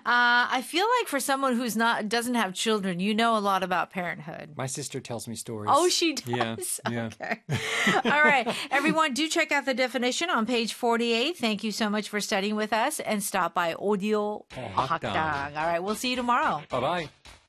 I feel like for someone who's doesn't have children, you know a lot about parenthood. My sister tells me stories. Oh, she does? Yeah. Okay. All right. Everyone, do check out the definition on page 48. Thank you so much for studying with us, and stop by Audio Hakdang. Hakdang. All right. We'll see you tomorrow. Bye-bye.